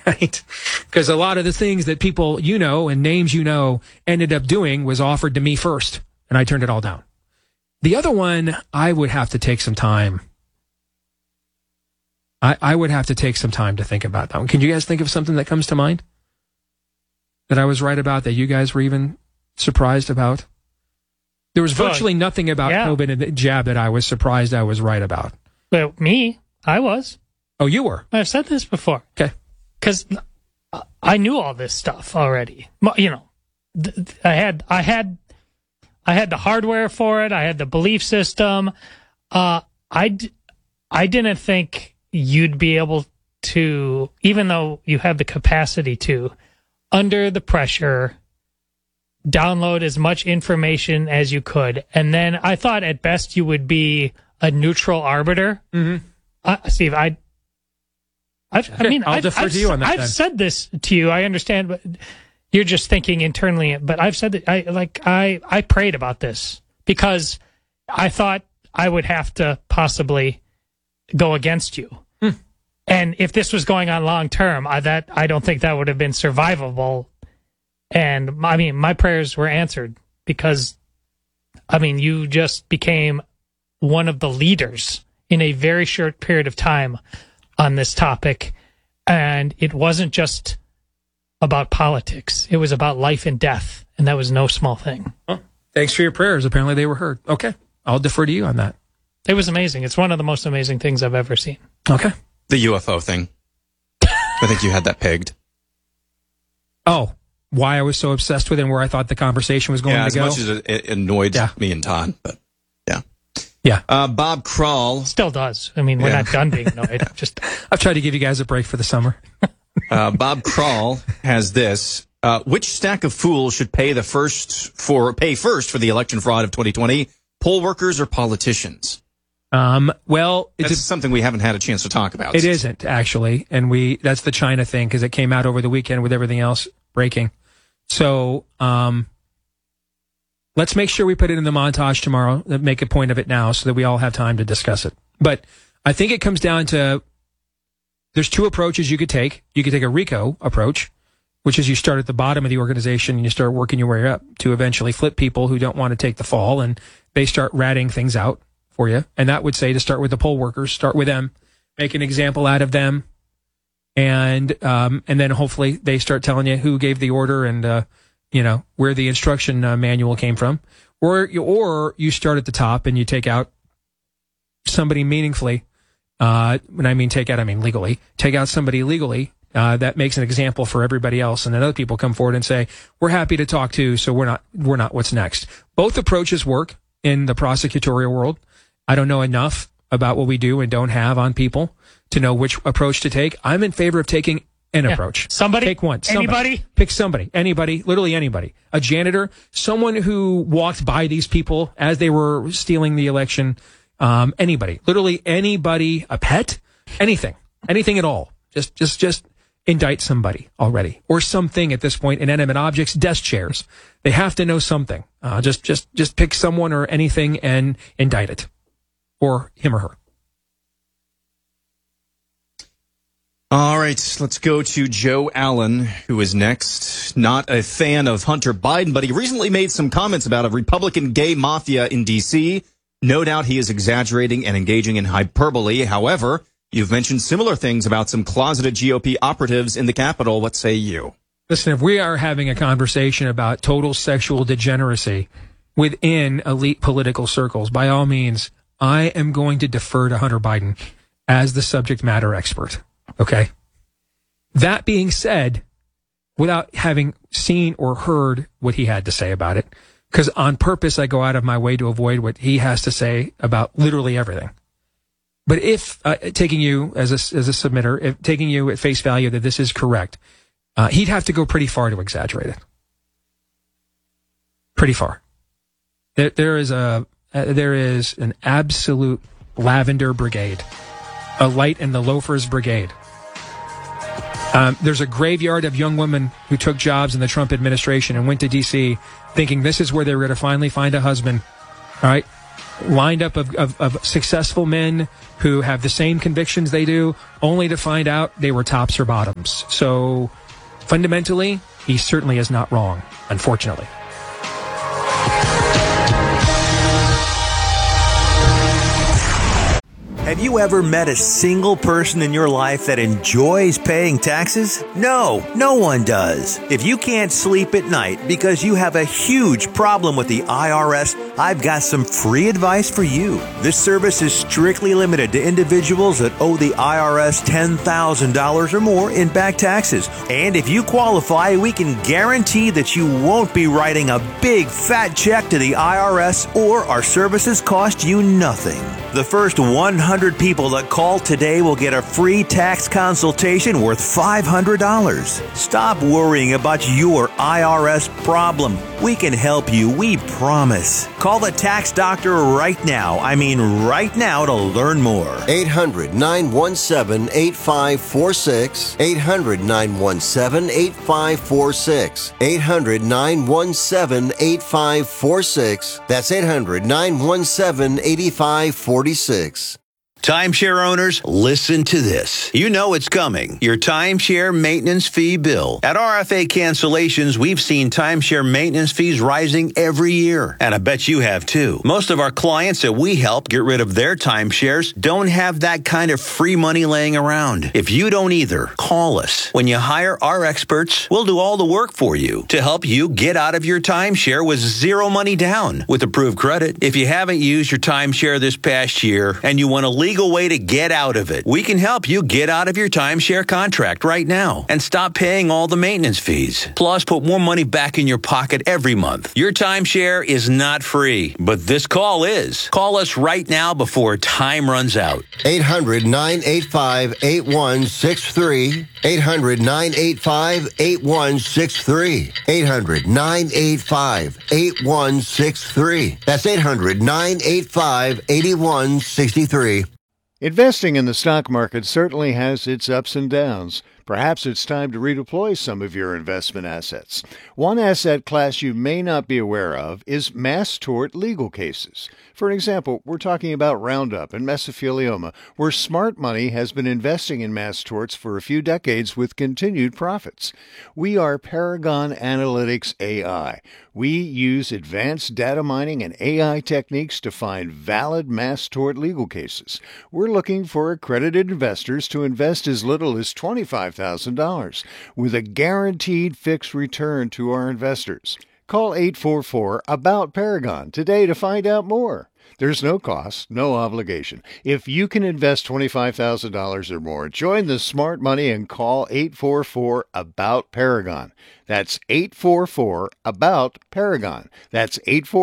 right? Because a lot of the things that people and names ended up doing was offered to me first, and I turned it all down. The other one, I would have to take some time. I would have to take some time to think about that one. Can you guys think of something that comes to mind that I was right about, that you guys were even surprised about? There was virtually nothing about COVID and the jab that I was surprised I was right about. Well, I was. Oh, you were? I've said this before. Okay. Because I knew all this stuff already. I had the hardware for it. I had the belief system. I didn't think you'd be able to, even though you have the capacity to, under the pressure, download as much information as you could. And then I thought at best you would be a neutral arbiter. Mm-hmm. Steve, I'll defer to you on that. I've said this to you. I understand, but you're just thinking internally. But I've said that I prayed about this because I thought I would have to possibly go against you. And if this was going on long term, I don't think that would have been survivable. And my prayers were answered because, you just became one of the leaders in a very short period of time on this topic. And it wasn't just about politics. It was about life and death. And that was no small thing. Well, thanks for your prayers. Apparently they were heard. Okay. I'll defer to you on that. It was amazing. It's one of the most amazing things I've ever seen. Okay. The UFO thing. I think you had that pegged. Oh, why I was so obsessed with it and where I thought the conversation was going to go? As much as it annoyed me and Todd, but yeah. Yeah. Bob Kroll. Still does. We're not done being annoyed. I've tried to give you guys a break for the summer. Bob Kroll has this. Which stack of fools should pay first for the election fraud of 2020? Poll workers or politicians? Well, it's something we haven't had a chance to talk about. It isn't, actually. And that's the China thing, because it came out over the weekend with everything else breaking. So, let's make sure we put it in the montage tomorrow, make a point of it now so that we all have time to discuss it. But I think it comes down to, there's two approaches you could take. You could take a RICO approach, which is you start at the bottom of the organization and you start working your way up to eventually flip people who don't want to take the fall, and they start ratting things out for you. And that would say to start with the poll workers, start with them, make an example out of them, and then hopefully they start telling you who gave the order and where the instruction manual came from, or you start at the top and you take out somebody meaningfully. When I mean take out, I mean legally. Take out somebody legally that makes an example for everybody else, and then other people come forward and say, "We're happy to talk to, so we're not. What's next?" Both approaches work in the prosecutorial world. I don't know enough about what we do and don't have on people to know which approach to take. I'm in favor of taking an approach. Somebody? Take one. Anybody? Pick somebody. Anybody. Literally anybody. A janitor. Someone who walked by these people as they were stealing the election. Anybody. Literally anybody. A pet. Anything. Anything at all. Just indict somebody already. Or something at this point. Inanimate objects. Desk chairs. They have to know something. Just pick someone or anything and indict it. Or him or her. All right, let's go to Joe Allen, who is next. Not a fan of Hunter Biden, but he recently made some comments about a Republican gay mafia in D.C. No doubt he is exaggerating and engaging in hyperbole. However, you've mentioned similar things about some closeted GOP operatives in the Capitol. What say you? Listen, if we are having a conversation about total sexual degeneracy within elite political circles, by all means, I am going to defer to Hunter Biden as the subject matter expert. Okay. That being said, without having seen or heard what he had to say about it, because on purpose I go out of my way to avoid what he has to say about literally everything. But if taking you as a submitter, if taking you at face value that this is correct, he'd have to go pretty far to exaggerate it. Pretty far. There is an absolute lavender brigade, a light in the loafers brigade. There's a graveyard of young women who took jobs in the Trump administration and went to D.C. thinking this is where they were going to finally find a husband. All right. lined up of successful men who have the same convictions they do, only to find out they were tops or bottoms. So fundamentally, he certainly is not wrong, unfortunately. Have you ever met a single person in your life that enjoys paying taxes? No, no one does. If you can't sleep at night because you have a huge problem with the IRS, I've got some free advice for you. This service is strictly limited to individuals that owe the IRS $10,000 or more in back taxes. And if you qualify, we can guarantee that you won't be writing a big fat check to the IRS, or our services cost you nothing. The first 100 people that call today will get a free tax consultation worth $500. Stop worrying about your IRS problem. We can help you, we promise. Call the tax doctor right now. I mean right now, to learn more. 800-917-8546. 800-917-8546. 800-917-8546. That's 800-917-8546. Timeshare owners, listen to this. You know it's coming. Your timeshare maintenance fee bill. At RFA Cancellations, we've seen timeshare maintenance fees rising every year. And I bet you have too. Most of our clients that we help get rid of their timeshares don't have that kind of free money laying around. If you don't either, call us. When you hire our experts, we'll do all the work for you to help you get out of your timeshare with zero money down with approved credit. If you haven't used your timeshare this past year and you want a legal way to get out of it, we can help you get out of your timeshare contract right now and stop paying all the maintenance fees. Plus, put more money back in your pocket every month. Your timeshare is not free, but this call is. Call us right now before time runs out. 800-985-8163. 800-985-8163. 800-985-8163. That's 800-985-8163. Investing in the stock market certainly has its ups and downs. Perhaps it's time to redeploy some of your investment assets. One asset class you may not be aware of is mass tort legal cases. For example, we're talking about Roundup and mesothelioma, where smart money has been investing in mass torts for a few decades with continued profits. We are Paragon Analytics AI. We use advanced data mining and AI techniques to find valid mass tort legal cases. We're looking for accredited investors to invest as little as $25,000 with a guaranteed fixed return to our investors. Call 844-ABOUT-PARAGON today to find out more. There's no cost, no obligation. If you can invest $25,000 or more, join the smart money and call 844-ABOUT-PARAGON. That's 844-ABOUT-PARAGON. That's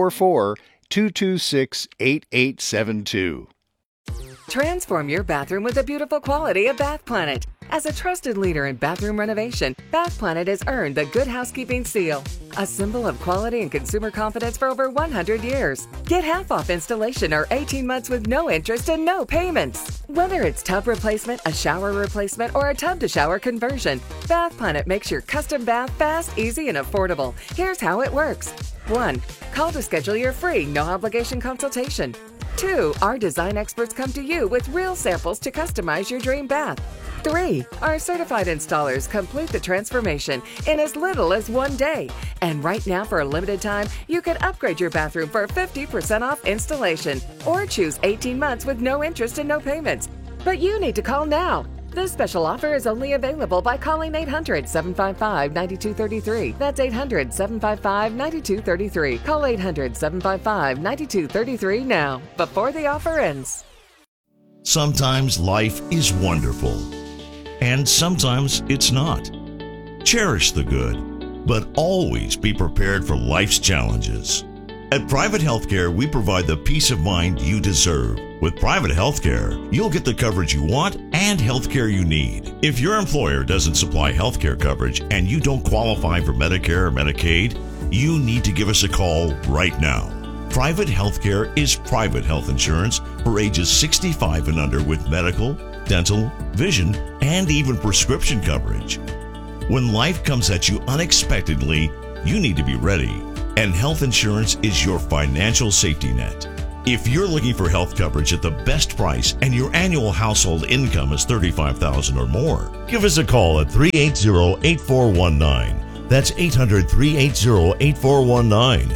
844-226-8872. Transform your bathroom with the beautiful quality of Bath Planet. As a trusted leader in bathroom renovation, Bath Planet has earned the Good Housekeeping seal, a symbol of quality and consumer confidence for over 100 years. Get half off installation or 18 months with no interest and no payments. Whether it's tub replacement, a shower replacement, or a tub-to-shower conversion, Bath Planet makes your custom bath fast, easy, and affordable. Here's how it works. 1. Call to schedule your free, no-obligation consultation. 2. Our design experts come to you with real samples to customize your dream bath. 3. Our certified installers complete the transformation in as little as 1 day. And right now, for a limited time, you can upgrade your bathroom for 50% off installation or choose 18 months with no interest and no payments. But you need to call now. This special offer is only available by calling 800-755-9233. That's 800-755-9233. Call 800-755-9233 now, before the offer ends. Sometimes life is wonderful, and sometimes it's not. Cherish the good, but always be prepared for life's challenges. At Private Healthcare, we provide the peace of mind you deserve. With Private Healthcare, you'll get the coverage you want and healthcare you need. If your employer doesn't supply healthcare coverage and you don't qualify for Medicare or Medicaid, you need to give us a call right now. Private Healthcare is private health insurance for ages 65 and under with medical, dental, vision, and even prescription coverage. When life comes at you unexpectedly, you need to be ready, and health insurance is your financial safety net. If you're looking for health coverage at the best price and your annual household income is $35,000 or more, give us a call at 380-8419. That's 800-380-8419.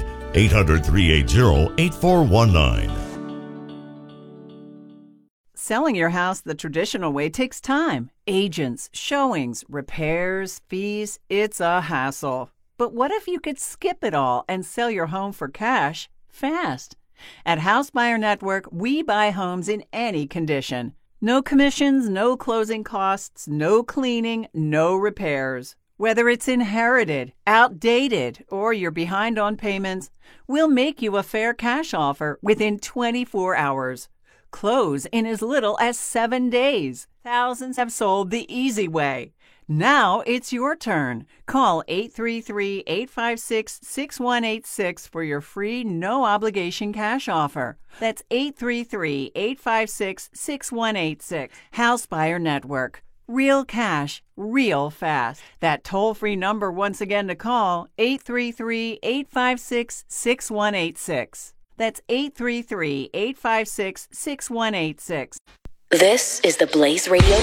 800-380-8419. Selling your house the traditional way takes time. Agents, showings, repairs, fees. It's a hassle. But what if you could skip it all and sell your home for cash fast? At House Buyer Network, we buy homes in any condition. No commissions, no closing costs, no cleaning, no repairs. Whether it's inherited, outdated, or you're behind on payments, we'll make you a fair cash offer within 24 hours. Close in as little as 7 days. Thousands have sold the easy way. Now it's your turn. Call 833-856-6186 for your free, no-obligation cash offer. That's 833-856-6186. House Buyer Network. Real cash, real fast. That toll-free number once again to call, 833-856-6186. That's 833-856-6186. This is the Blaze Radio